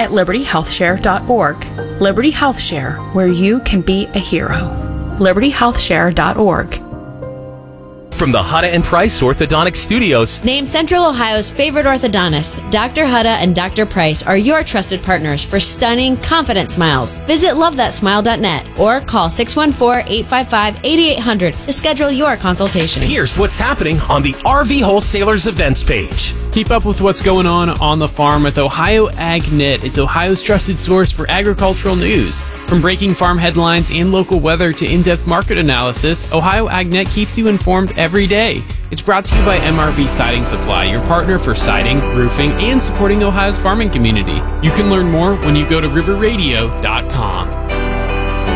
at libertyhealthshare.org. Liberty Health Share, where you can be a hero. libertyhealthshare.org. From the Hutta and Price Orthodontic Studios, named Central Ohio's favorite orthodontists, Dr. Hutta and Dr. Price are your trusted partners for stunning, confident smiles. Visit lovethatsmile.net or call 614-855-8800 to schedule your consultation. Here's what's happening on the RV Wholesalers events page. Keep up with what's going on the farm with Ohio AgNet. It's Ohio's trusted source for agricultural news. From breaking farm headlines and local weather to in-depth market analysis, Ohio AgNet keeps you informed every day. It's brought to you by MRV Siding Supply, your partner for siding, roofing, and supporting Ohio's farming community. You can learn more when you go to riverradio.com.